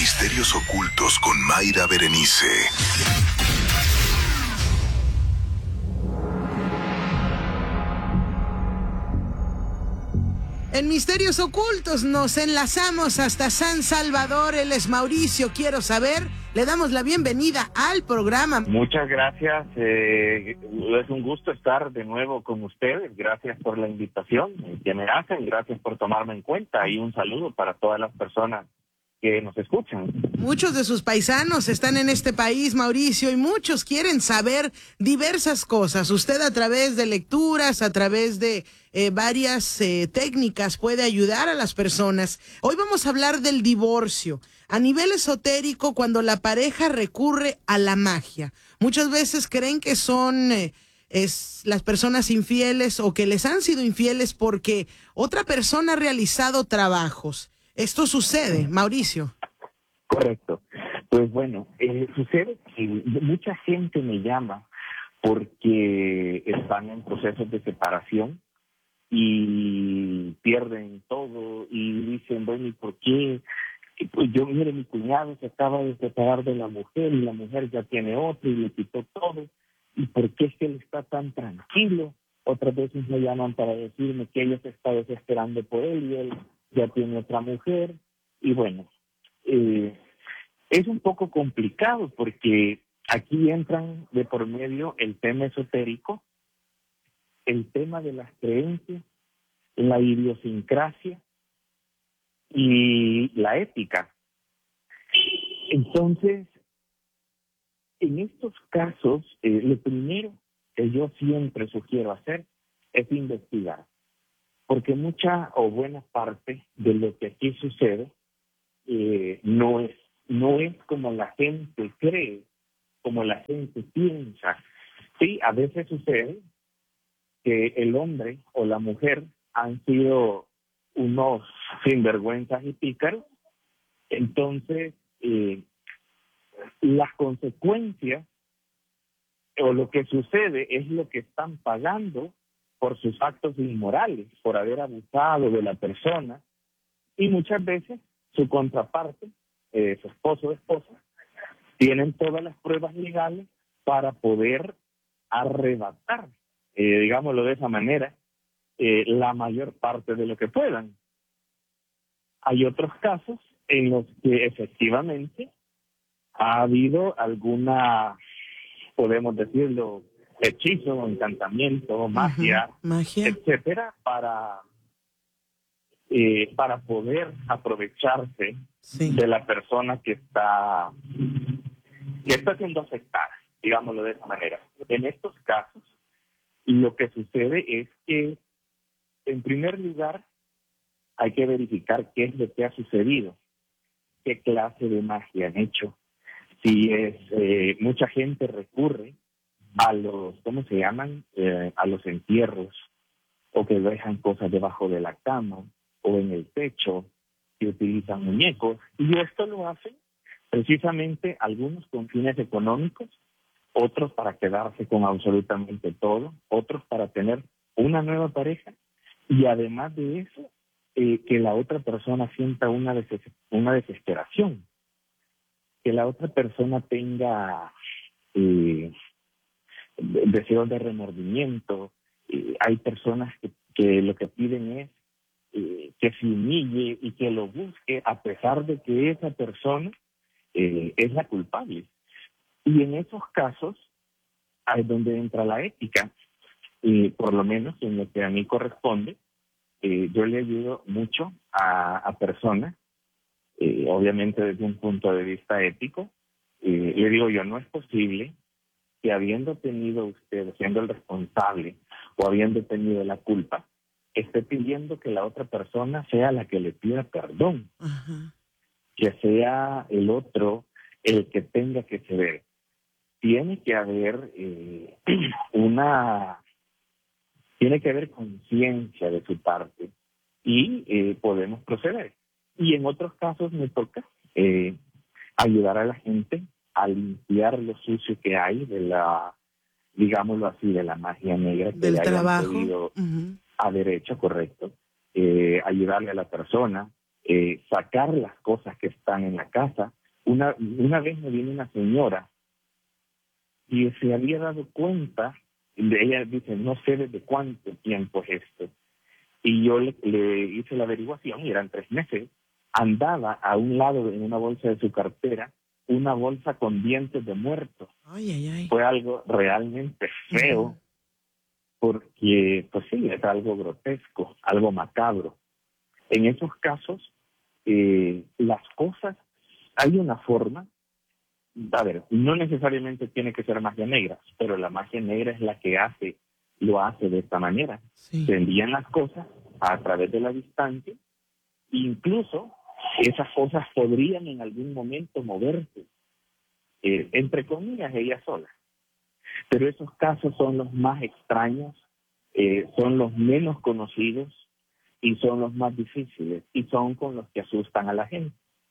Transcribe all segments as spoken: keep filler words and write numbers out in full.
Misterios ocultos con Mayra Berenice. En Misterios Ocultos nos enlazamos hasta San Salvador. Él es Mauricio, quiero saber. Le damos la bienvenida al programa. Muchas gracias. Eh, es un gusto estar de nuevo con ustedes. Gracias por la invitación que me hacen. Gracias por tomarme en cuenta. Y un saludo para todas las personas que nos escuchan. Muchos de sus paisanos están en este país, Mauricio, y muchos quieren saber diversas cosas. Usted, a través de lecturas, a través de eh, varias eh, técnicas, puede ayudar a las personas. Hoy vamos a hablar del divorcio. A nivel esotérico, cuando la pareja recurre a la magia. Muchas veces creen que son eh, es, las personas infieles o que les han sido infieles porque otra persona ha realizado trabajos. Esto sucede, Mauricio. Correcto. Pues bueno, eh, sucede que mucha gente me llama porque están en procesos de separación y pierden todo y dicen, bueno, ¿y por qué? Pues yo, mire, mi cuñado se acaba de separar de la mujer y la mujer ya tiene otro y le quitó todo. ¿Y por qué es que él está tan tranquilo? Otras veces me llaman para decirme que ella se está desesperando por él y él ya tiene otra mujer. Y bueno, eh, es un poco complicado porque aquí entran de por medio el tema esotérico, el tema de las creencias, la idiosincrasia y la ética. Entonces, en estos casos, eh, lo primero que yo siempre sugiero hacer es investigar, porque mucha o buena parte de lo que aquí sucede eh, no es no es como la gente cree, como la gente piensa. Sí, a veces sucede que el hombre o la mujer han sido unos sinvergüenzas y pícaros, entonces eh, las consecuencias o lo que sucede es lo que están pagando por sus actos inmorales, por haber abusado de la persona, y muchas veces su contraparte, eh, su esposo o esposa, tienen todas las pruebas legales para poder arrebatar, eh, digámoslo de esa manera, eh, la mayor parte de lo que puedan. Hay otros casos en los que efectivamente ha habido alguna, podemos decirlo, hechizo, encantamiento, magia, Uh-huh. Magia, etcétera, para eh, para poder aprovecharse sí. de la persona que está que está siendo afectada, digámoslo de esa manera. En estos casos, lo que sucede es que, en primer lugar, hay que verificar qué es lo que ha sucedido, qué clase de magia han hecho. Si es eh, mucha gente recurre a los, ¿cómo se llaman? Eh, a los entierros, o que dejan cosas debajo de la cama o en el techo, que utilizan muñecos, y esto lo hacen precisamente algunos con fines económicos, otros para quedarse con absolutamente todo, otros para tener una nueva pareja, y además de eso, eh, que la otra persona sienta una, des- una desesperación, que la otra persona tenga eh, deseos de remordimiento. Eh, hay personas que, que lo que piden es eh, que se humille y que lo busque a pesar de que esa persona eh, es la culpable. Y en esos casos es donde entra la ética, y por lo menos en lo que a mí corresponde, eh, yo le ayudo mucho a, a personas, eh, obviamente desde un punto de vista ético. Eh, le digo yo, no es posible que habiendo tenido usted, siendo el responsable o habiendo tenido la culpa, esté pidiendo que la otra persona sea la que le pida perdón, Ajá. que sea el otro el que tenga que ceder. Tiene que haber eh, una, tiene que haber conciencia de su parte y eh, podemos proceder. Y en otros casos me toca eh, ayudar a la gente a limpiar lo sucio que hay de la, digámoslo así, de la magia negra que Del le hayan trabajo. podido Uh-huh. haber hecho, correcto. Eh, ayudarle a la persona, eh, sacar las cosas que están en la casa. Una, una vez me vino una señora y se había dado cuenta, de ella dice, no sé desde cuánto tiempo es esto. Y yo le, le hice la averiguación, y eran tres meses. Andaba a un lado en una bolsa de su cartera una bolsa con dientes de muertos. Ay, ay, ay. Fue algo realmente feo, porque pues sí, es algo grotesco, algo macabro. En esos casos, eh, las cosas, hay una forma, a ver, no necesariamente tiene que ser magia negra, pero la magia negra es la que hace, lo hace de esta manera. Sí. Se envían las cosas a través de la distancia, incluso esas cosas podrían en algún momento moverse, eh, entre comillas, ellas solas. Pero esos casos son los más extraños, eh, son los menos conocidos y son los más difíciles, y son con los que asustan a la gente.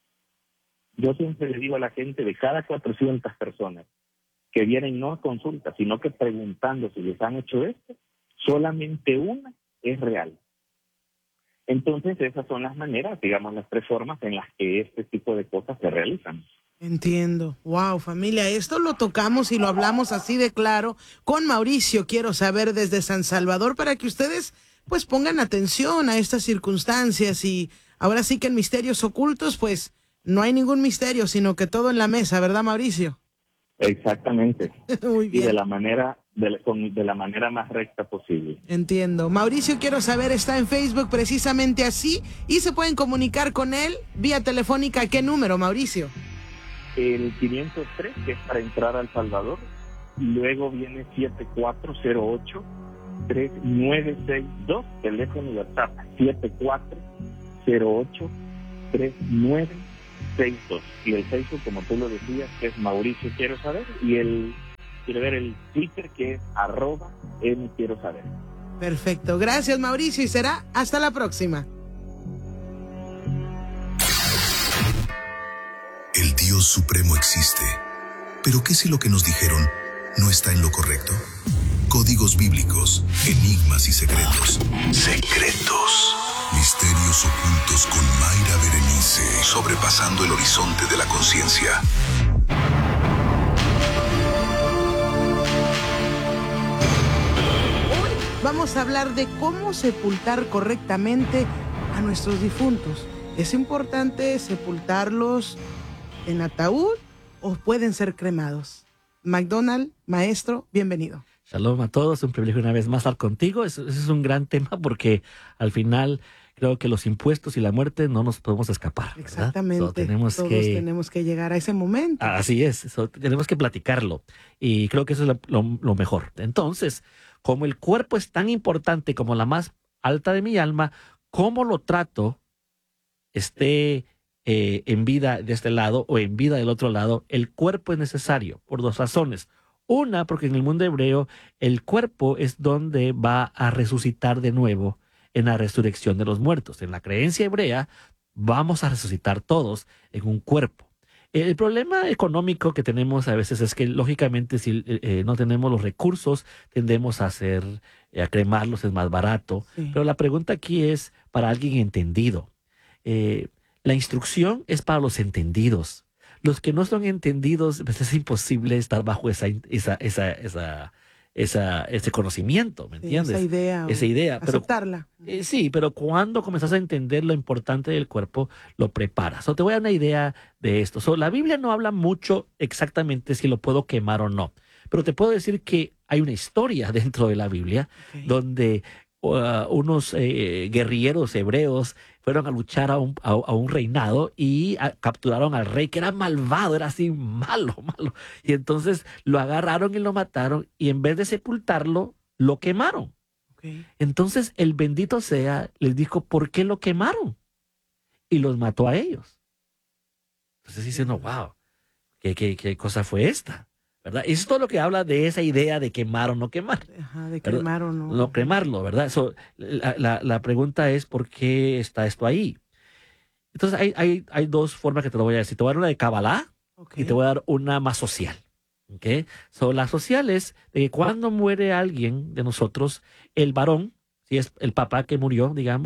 Yo siempre le digo a la gente, de cada cuatrocientas personas que vienen no a consulta, sino que preguntando si les han hecho esto, solamente una es real. Entonces esas son las maneras, digamos, las tres formas en las que este tipo de cosas se realizan. Entiendo. Wow, familia, esto lo tocamos y lo hablamos así de claro con Mauricio, quiero saber, desde San Salvador, para que ustedes pues pongan atención a estas circunstancias. Y ahora sí que en misterios ocultos pues no hay ningún misterio, sino que todo en la mesa, ¿verdad, Mauricio? Exactamente. Muy bien. Y de la manera de la, con, de la manera más recta posible. Entiendo. Mauricio, quiero saber, está en Facebook precisamente así, y se pueden comunicar con él vía telefónica. ¿Qué número, Mauricio? El quinientos tres, que es para entrar a El Salvador, y luego viene siete cuatro cero ocho, tres nueve seis dos, teléfono y WhatsApp, siete cuatro cero ocho, tres nueve seis dos. Y el Facebook, como tú lo decías, que es Mauricio Quiero Saber, y el quiero ver el Twitter, que es arroba M Quiero Saber. Perfecto. Gracias, Mauricio, y será hasta la próxima. El Dios Supremo existe. Pero ¿qué si lo que nos dijeron no está en lo correcto? Códigos bíblicos, enigmas y secretos. Secretos. Misterios ocultos con Mayra Berenice. Sobrepasando el horizonte de la conciencia. Hoy vamos a hablar de cómo sepultar correctamente a nuestros difuntos. ¿Es importante sepultarlos en ataúd o pueden ser cremados? McDonald, maestro, bienvenido. Shalom a todos, un privilegio una vez más estar contigo. Ese es un gran tema porque al final creo que los impuestos y la muerte no nos podemos escapar, ¿verdad? Exactamente, So, tenemos todos que, tenemos que llegar a ese momento. Así es, so, tenemos que platicarlo y creo que eso es lo, lo, lo mejor. Entonces, como el cuerpo es tan importante como la más alta de mi alma, ¿cómo lo trato? Esté eh, en vida de este lado o en vida del otro lado, el cuerpo es necesario por dos razones. Una, porque en el mundo hebreo el cuerpo es donde va a resucitar de nuevo en la resurrección de los muertos. En la creencia hebrea vamos a resucitar todos en un cuerpo. El problema económico que tenemos a veces es que, lógicamente, si eh, no tenemos los recursos, tendemos a hacer, eh, a cremarlos, es más barato. Sí. Pero la pregunta aquí es para alguien entendido. Eh, la instrucción es para los entendidos. Los que no son entendidos, pues es imposible estar bajo esa, esa, esa, esa, esa, ese conocimiento, ¿me Sí, entiendes? esa idea. Esa idea. Pero, aceptarla. eh, sí, pero cuando comenzás a entender lo importante del cuerpo, lo preparas. So, te voy a dar una idea de esto. So, la Biblia no habla mucho exactamente si lo puedo quemar o no, pero te puedo decir que hay una historia dentro de la Biblia Okay. donde uh, unos eh, guerrilleros hebreos fueron a luchar a un, a, a un reinado y a, capturaron al rey, que era malvado, era así malo, malo. Y entonces lo agarraron y lo mataron, y en vez de sepultarlo, lo quemaron. Okay. Entonces el bendito sea les dijo, ¿por qué lo quemaron? Y los mató a ellos. Entonces dicen, no, wow, ¿qué, qué, qué cosa fue esta? ¿Verdad? Eso es todo lo que habla de esa idea de quemar o no quemar. Ajá, de ¿verdad? cremar o no. No cremarlo, ¿verdad? So, la, la, la pregunta es, ¿por qué está esto ahí? Entonces hay, hay, hay dos formas que te lo voy a decir. Te voy a dar una de Kabbalah Okay. y te voy a dar una más social. ¿Okay? So, la social es de que cuando muere alguien de nosotros, el varón, si es el papá que murió, digamos,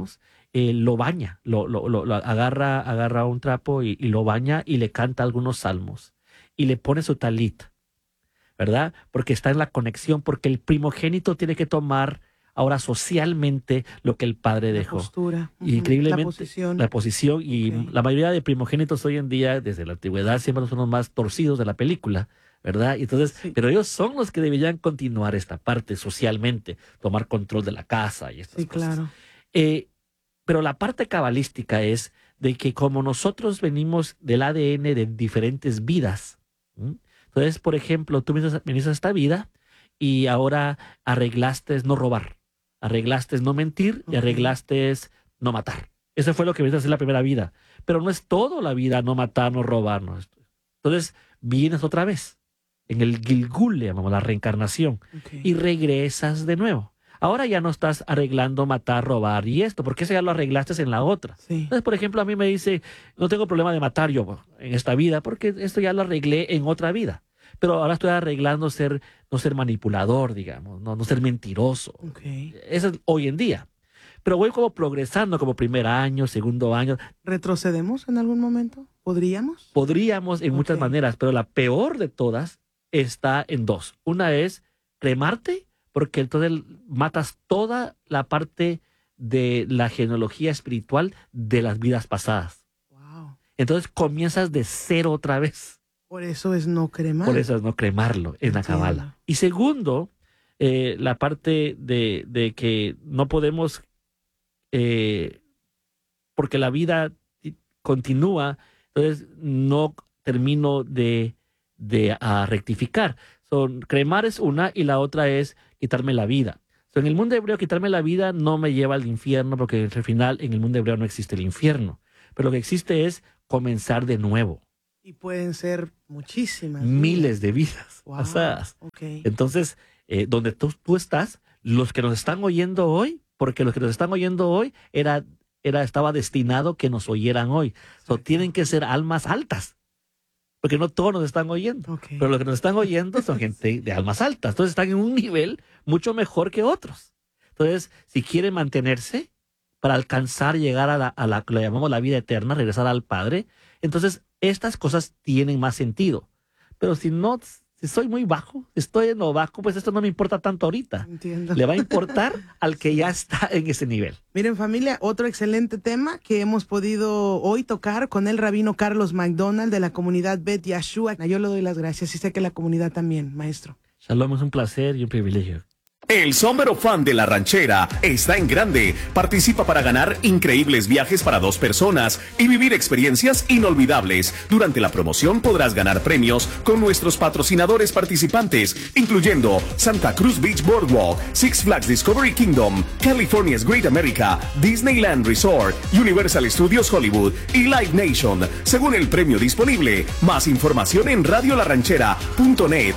eh, lo baña, lo, lo, lo, lo agarra, agarra un trapo y, y lo baña y le canta algunos salmos y le pone su talit, ¿verdad? Porque está en la conexión, porque el primogénito tiene que tomar ahora socialmente lo que el padre dejó. La postura. Y increíblemente, la posición. La posición y Okay. la mayoría de primogénitos hoy en día, desde la antigüedad, siempre son los más torcidos de la película, ¿verdad? Y entonces, Sí. pero ellos son los que deberían continuar esta parte socialmente, tomar control de la casa y estas Sí, cosas. claro. Eh, pero la parte cabalística es de que como nosotros venimos del A D N de diferentes vidas, ¿m? Entonces, por ejemplo, tú viniste, viniste a esta vida y ahora arreglaste no robar, arreglaste no mentir y Ok. arreglaste no matar. Eso fue lo que viniste a hacer la primera vida. Pero no es todo la vida no matar, no robar. No. Entonces, vienes otra vez en el Gilgul, le llamamos la reencarnación, Okay. y regresas de nuevo. Ahora ya no estás arreglando matar, robar y esto, porque eso ya lo arreglaste en la otra. Sí. Entonces, por ejemplo, a mí me dice, no tengo problema de matar yo en esta vida, porque esto ya lo arreglé en otra vida. Pero ahora estoy arreglando ser, no ser manipulador, digamos, no, no ser mentiroso. Okay. Eso es hoy en día. Pero voy como progresando, como primer año, segundo año. ¿Retrocedemos en algún momento? ¿Podríamos? Podríamos en muchas Ok. maneras, pero la peor de todas está en dos. Una es cremarte, porque entonces matas toda la parte de la genealogía espiritual de las vidas pasadas. Wow. Entonces comienzas de cero otra vez. Por eso es no cremar. Por eso es no cremarlo en la Entiendo. Kabbalah. Y segundo, eh, la parte de, de que no podemos, eh, porque la vida continúa, entonces no termino de, de uh, rectificar. Son, cremar es una y la otra es quitarme la vida. So, en el mundo hebreo, quitarme la vida no me lleva al infierno, porque al final en el mundo hebreo no existe el infierno. Pero lo que existe es comenzar de nuevo. Y pueden ser muchísimas. Miles de vidas Wow. pasadas. Okay. Entonces, eh, donde tú, tú estás, los que nos están oyendo hoy, porque los que nos están oyendo hoy era, era, estaba destinado que nos oyeran hoy. So, tienen que ser almas altas, porque no todos nos están oyendo. Okay. Pero los que nos están oyendo son gente de almas altas. Entonces están en un nivel mucho mejor que otros. Entonces, si quieren mantenerse para alcanzar, llegar a la, a la, lo llamamos la vida eterna, regresar al Padre, entonces estas cosas tienen más sentido. Pero si no, si soy muy bajo, estoy en lo bajo, pues esto no me importa tanto ahorita. Entiendo. Le va a importar al que ya está en ese nivel. Miren, familia, otro excelente tema que hemos podido hoy tocar con el rabino Carlos McDonald de la comunidad Bet Yashua. Yo le doy las gracias y sé que la comunidad también, maestro. Shalom, es un placer y un privilegio. El Sombrero Fan de la Ranchera está en grande. Participa para ganar increíbles viajes para dos personas y vivir experiencias inolvidables. Durante la promoción podrás ganar premios con nuestros patrocinadores participantes, incluyendo Santa Cruz Beach Boardwalk, Six Flags Discovery Kingdom, California's Great America, Disneyland Resort, Universal Studios Hollywood y Live Nation. Según el premio disponible, más información en radio la ranchera punto net.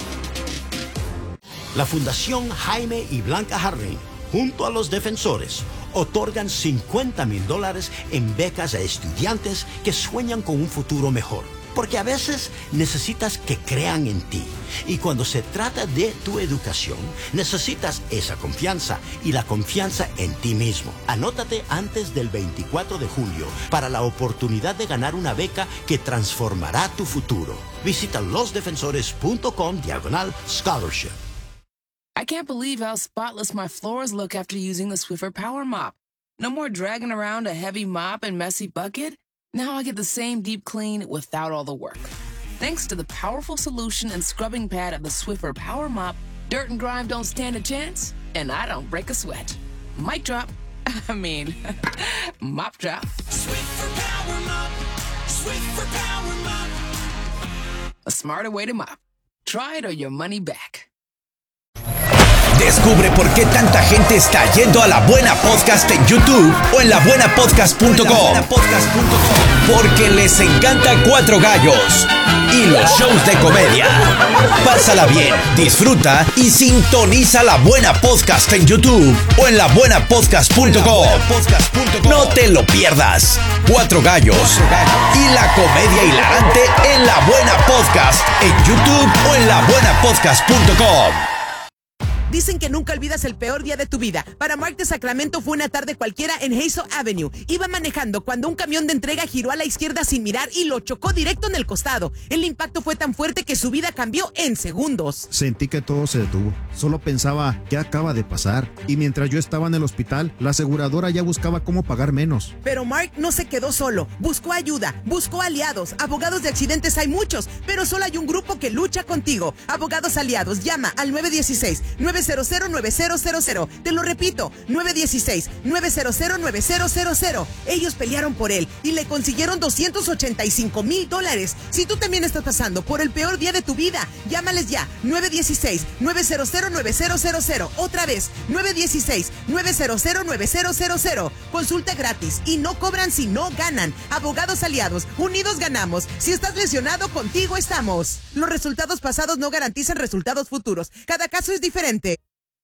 La Fundación Jaime y Blanca Jarrín, junto a los defensores, otorgan cincuenta mil dólares en becas a estudiantes que sueñan con un futuro mejor. Porque a veces necesitas que crean en ti. Y cuando se trata de tu educación, necesitas esa confianza y la confianza en ti mismo. Anótate antes del veinticuatro de julio para la oportunidad de ganar una beca que transformará tu futuro. Visita losdefensores.com diagonal scholarship. I can't believe how spotless my floors look after using the Swiffer Power Mop. No more dragging around a heavy mop and messy bucket. Now I get the same deep clean without all the work. Thanks to the powerful solution and scrubbing pad of the Swiffer Power Mop, dirt and grime don't stand a chance, and I don't break a sweat. Mic drop. I mean, mop drop. Swiffer Power Mop. Swiffer Power Mop. A smarter way to mop. Try it or your money back. Descubre por qué tanta gente está yendo a La Buena Podcast en YouTube o en la buena podcast punto com. Porque les encanta Cuatro Gallos y los shows de comedia. Pásala bien, disfruta y sintoniza La Buena Podcast en YouTube o en la buena podcast punto com. No te lo pierdas. Cuatro Gallos y la comedia hilarante en La Buena Podcast en YouTube o en la buena podcast punto com. Dicen que nunca olvidas el peor día de tu vida. Para Mark de Sacramento fue una tarde cualquiera en Hazel Avenue. Iba manejando cuando un camión de entrega giró a la izquierda sin mirar y lo chocó directo en el costado. El impacto fue tan fuerte que su vida cambió en segundos. Sentí que todo se detuvo. Solo pensaba, ¿qué acaba de pasar? Y mientras yo estaba en el hospital, la aseguradora ya buscaba cómo pagar menos. Pero Mark no se quedó solo. Buscó ayuda, buscó aliados. Abogados de accidentes hay muchos, pero solo hay un grupo que lucha contigo. Abogados aliados, llama al nueve uno seis, nueve cero cero, nueve cero cero cero. Te lo repito, nueve uno seis, nueve cero cero, nueve cero cero cero. Ellos pelearon por él y le consiguieron doscientos ochenta y cinco mil dólares. Si tú también estás pasando por el peor día de tu vida, llámales ya, nueve uno seis, nueve cero cero, nueve cero cero cero. Otra vez, nueve uno seis, nueve cero cero, nueve cero cero cero. Consulta gratis y no cobran si no ganan. Abogados aliados, unidos ganamos. Si estás lesionado, contigo estamos. Los resultados pasados no garantizan resultados futuros. Cada caso es diferente.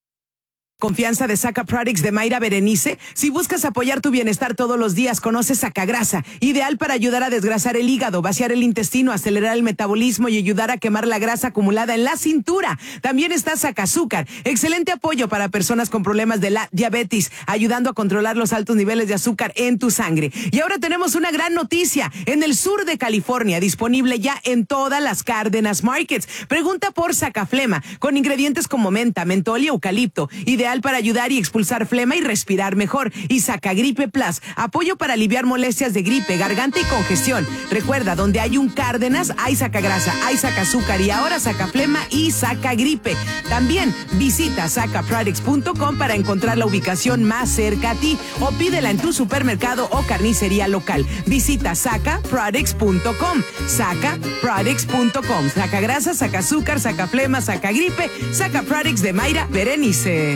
Confianza de Saca Products de Mayra Berenice. Si buscas apoyar tu bienestar todos los días, conoce Sacagrasa, ideal para ayudar a desgrasar el hígado, vaciar el intestino, acelerar el metabolismo y ayudar a quemar la grasa acumulada en la cintura. También está Sacazúcar, excelente apoyo para personas con problemas de la diabetes, ayudando a controlar los altos niveles de azúcar en tu sangre. Y ahora tenemos una gran noticia, en el sur de California, disponible ya en todas las Cárdenas Markets. Pregunta por Sacaflema, con ingredientes como menta, mentol y eucalipto, ideal para ayudar y expulsar flema y respirar mejor. Y Sacagripe Plus, apoyo para aliviar molestias de gripe, garganta y congestión. Recuerda, donde hay un Cárdenas, hay Sacagrasa, hay Sacazúcar y ahora Sacaflema y Sacagripe. También visita saca products punto com para encontrar la ubicación más cerca a ti o pídela en tu supermercado o carnicería local. Visita saca products punto com, saca products punto com. Sacagrasa, Sacazúcar, Sacaflema, Sacagripe, Saca Products de Mayra Berenice.